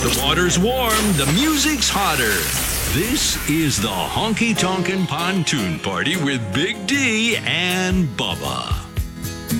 The water's warm, the music's hotter. This is the Honky Tonkin' Pontoon Party with Big D and Bubba.